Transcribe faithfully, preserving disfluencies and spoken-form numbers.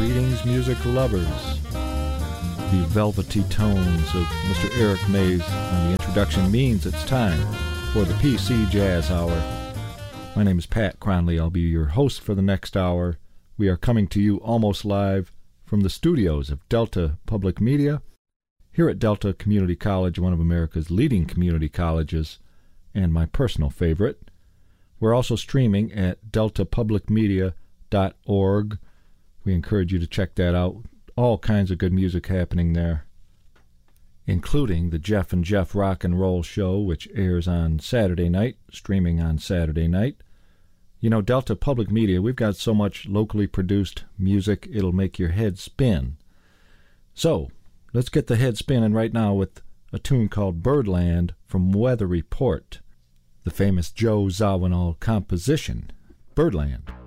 Greetings, music lovers. The velvety tones of Mister Eric Mays on the introduction means it's time for the P C Jazz Hour. My name is Pat Cronley. I'll be your host for the next hour. We are coming to you almost live from the studios of Delta Public Media, here at Delta Community College, one of America's leading community colleges, and my personal favorite. We're also streaming at delta public media dot org. We encourage you to check that out. All kinds of good music happening there, including the Jeff and Jeff Rock and Roll Show, which airs on Saturday night, streaming on Saturday night. You know, Delta Public Media, we've got so much locally produced music, it'll make your head spin. So, let's get the head spinning right now with a tune called Birdland from Weather Report, the famous Joe Zawinul composition, Birdland.